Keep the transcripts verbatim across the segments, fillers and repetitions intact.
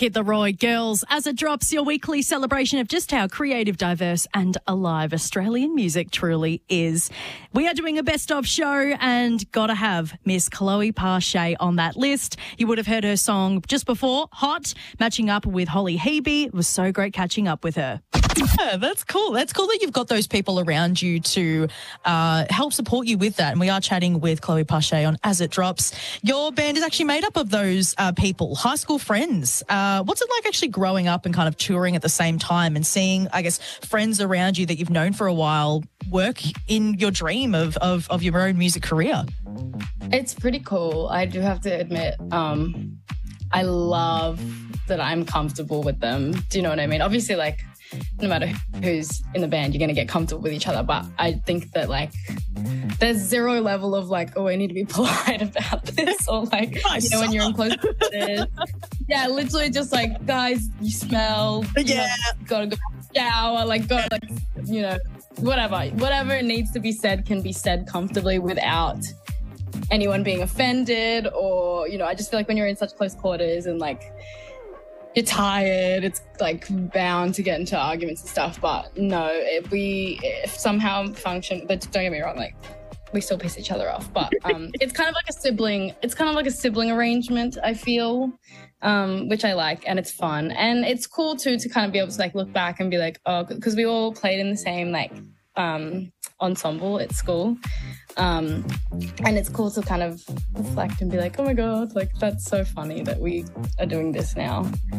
Kid Laroi, Girls As It Drops, your weekly celebration of just how creative, diverse and alive Australian music truly is. We are doing a best of show and gotta have Miss Chloe Pache on that list. You would have heard her song just before, Hot, matching up with Holly Hebe. It was so great catching up with her. Yeah, that's cool. That's cool that you've got those people around you to uh, help support you with that. And we are chatting with Chloe Pache on As It Drops. Your band is actually made up of those uh, people, high school friends. Uh, what's it like actually growing up and kind of touring at the same time and seeing, I guess, friends around you that you've known for a while work in your dream of, of, of your own music career? It's pretty cool. I do have to admit, um, I love that I'm comfortable with them. Do you know what I mean? Obviously, like, no matter who's in the band, you're going to get comfortable with each other. But I think that, like, there's zero level of, like, oh, I need to be polite about this. Or, like, you know, when you're in close quarters. Yeah, literally just, like, guys, you smell. Yeah. You got to go shower. Like, got to, like, you know, whatever. Whatever needs to be said can be said comfortably without anyone being offended. Or, you know, I just feel like when you're in such close quarters and, like, you're tired, it's like bound to get into arguments and stuff. But no, if we if somehow function, but don't get me wrong, like we still piss each other off. But um, it's kind of like a sibling. It's kind of like a sibling arrangement, I feel, um, which I like, and it's fun, and it's cool too to kind of be able to like look back and be like, oh, because we all played in the same like um, ensemble at school. Um, and it's cool to kind of reflect and be like, oh my God, like that's so funny that we are doing this now.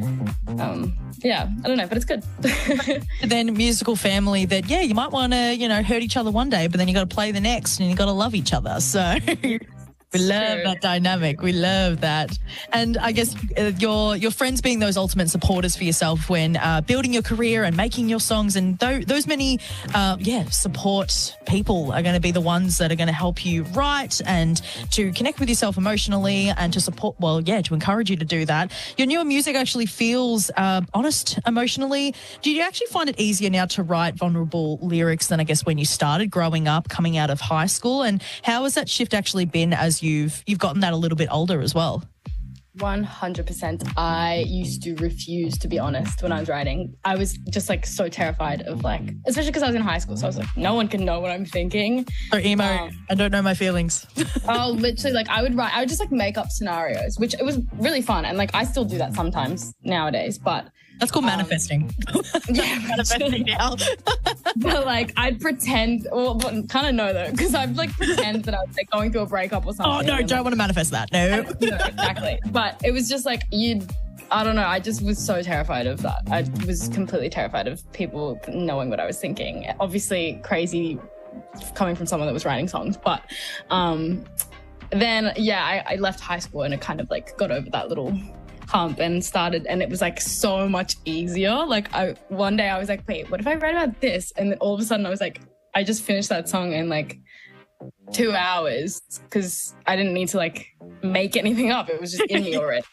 Um, yeah, I don't know, but it's good. Then musical family that, yeah, you might want to, you know, hurt each other one day, but then you got to play the next and you got to love each other. So we love that dynamic. We love that. And I guess uh, your your friends being those ultimate supporters for yourself when uh, building your career and making your songs, and th- those many, uh, yeah, support people are going to be the ones that are going to help you write and to connect with yourself emotionally and to support, well, yeah, to encourage you to do that. Your newer music actually feels uh, honest emotionally. Do you actually find it easier now to write vulnerable lyrics than I guess when you started growing up, coming out of high school? And how has that shift actually been as you've you've gotten that a little bit older as well? one hundred percent. I used to refuse to be honest when I was writing. I was just like so terrified of like, especially because I was in high school. So I was like, no one can know what I'm thinking. Or emo, um, I don't know my feelings. Oh, literally, like I would write, I would just like make up scenarios, which it was really fun. And like I still do that sometimes nowadays, but that's called um, manifesting. Yeah, manifesting now. But like I'd pretend, well, kind of know though, because I'd like pretend that I was like going through a breakup or something. Oh no, don't like, want to manifest that. No. No, exactly. But it was just like you'd, I don't know, I just was so terrified of that. I was completely terrified of people knowing what I was thinking. Obviously crazy coming from someone that was writing songs, but um, then yeah, I, I left high school and it kind of like got over that little hump and started, and it was like so much easier. Like I one day I was like, wait, what if I write about this? And then all of a sudden I was like, I just finished that song in like two hours because I didn't need to like make anything up. It was just in me already.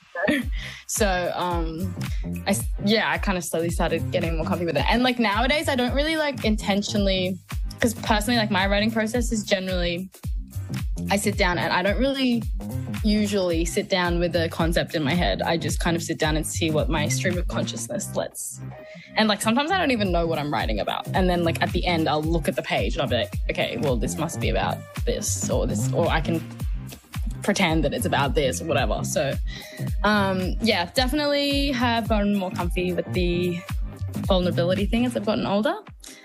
So um I yeah I kind of slowly started getting more comfy with it. And like nowadays I don't really like intentionally, because personally like my writing process is generally I sit down and I don't really usually sit down with a concept in my head. I just kind of sit down and see what my stream of consciousness lets. And like sometimes I don't even know what I'm writing about. And then like at the end I'll look at the page and I'll be like, okay, well this must be about this or this, or I can pretend that it's about this or whatever. So um, yeah, definitely have gotten more comfy with the vulnerability thing as I've gotten older.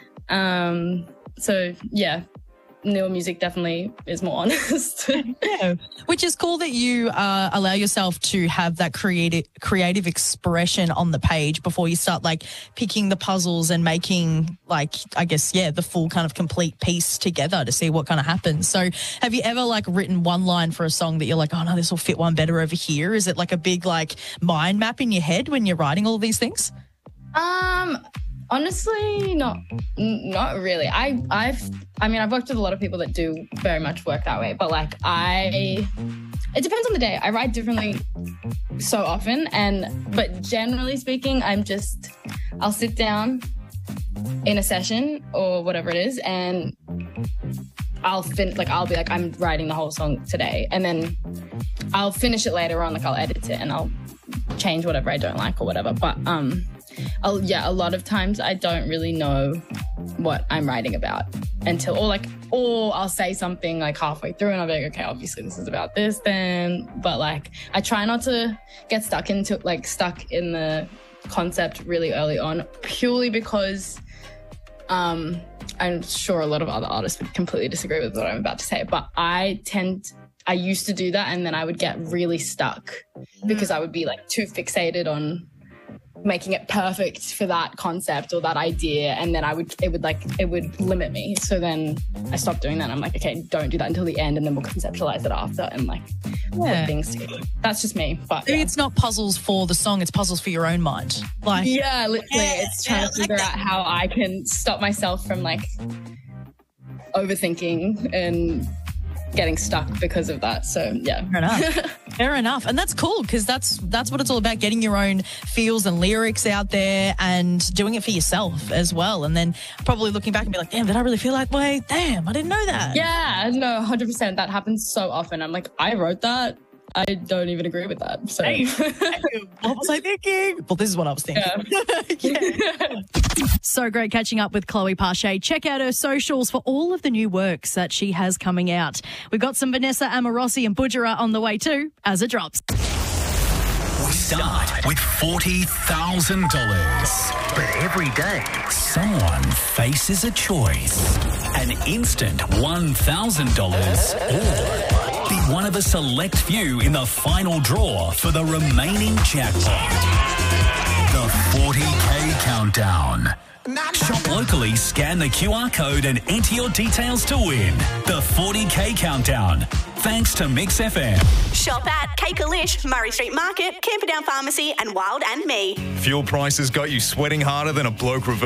Um, so yeah. Newer music definitely is more honest. Yeah, which is cool that you uh, allow yourself to have that creative creative expression on the page before you start like picking the puzzles and making like, I guess, yeah, the full kind of complete piece together to see what kind of happens. So have you ever like written one line for a song that you're like, oh no, this will fit one better over here? Is it like a big like mind map in your head when you're writing all of these things? Um... Honestly, not not really. I I've I mean I've worked with a lot of people that do very much work that way, but like I it depends on the day. I write differently so often, and but generally speaking, I'm just I'll sit down in a session or whatever it is, and I'll fin like I'll be like I'm writing the whole song today, and then I'll finish it later on. Like I'll edit it and I'll change whatever I don't like or whatever. But um, I'll, yeah, a lot of times I don't really know what I'm writing about until, or like, or I'll say something like halfway through and I'll be like, okay, obviously this is about this then. But like, I try not to get stuck into like stuck in the concept really early on, purely because um, I'm sure a lot of other artists would completely disagree with what I'm about to say, but I tend, I used to do that and then I would get really stuck because I would be like too fixated on making it perfect for that concept or that idea, and then I would it would like it would limit me. So then I stopped doing that. I'm like, okay, don't do that until the end, and then we'll conceptualize it after and like Yeah. put things together. That's just me. But Maybe yeah. it's not puzzles for the song, it's puzzles for your own mind. Like, yeah, literally, Yeah, it's trying yeah, to I like figure that. out how I can stop myself from like overthinking and getting stuck because of that. So yeah. fair enough. Fair enough. And that's cool because that's that's what it's all about, getting your own feels and lyrics out there and doing it for yourself as well. And then probably looking back and be like, damn, did I really feel that way? Damn, I didn't know that. Yeah, no, one hundred percent. That happens so often. I'm like, I wrote that. I don't even agree with that. So Hey, what was I thinking? Well, this is what I was thinking. yeah. So great catching up with Chloe Pache. Check out her socials for all of the new works that she has coming out. We've got some Vanessa Amorosi and Budgera on the way too as it drops. We start with forty thousand dollars. But every day, someone faces a choice. An instant one thousand dollars or be one of a select few in the final draw for the remaining jackpot. The forty K Countdown. Shop locally, scan the Q R code and enter your details to win. The forty K Countdown. Thanks to Mix F M. Shop at Cakelish, Murray Street Market, Camperdown Pharmacy and Wild and Me. Fuel prices got you sweating harder than a bloke reverse.